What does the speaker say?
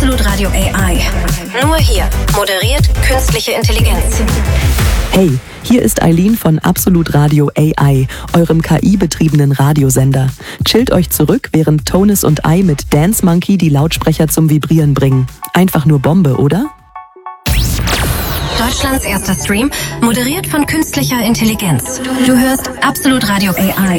Absolut Radio AI. Nur hier. Moderiert künstliche Intelligenz. Hey, hier ist Eileen von Absolut Radio AI, eurem KI-betriebenen Radiosender. Chillt euch zurück, während Tonus und I mit Dance Monkey die Lautsprecher zum Vibrieren bringen. Einfach nur Bombe, oder? Deutschlands erster Stream, moderiert von künstlicher Intelligenz. Du hörst Absolut Radio AI.